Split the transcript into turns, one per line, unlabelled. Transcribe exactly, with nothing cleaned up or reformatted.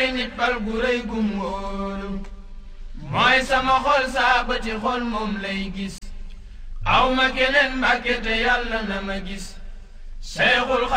may nit pal gu rëy gum wóolu mooy sama xol saa bëti xol moom lay gis aw ma keneen Mbàkke te yàlla na ma gis Seexul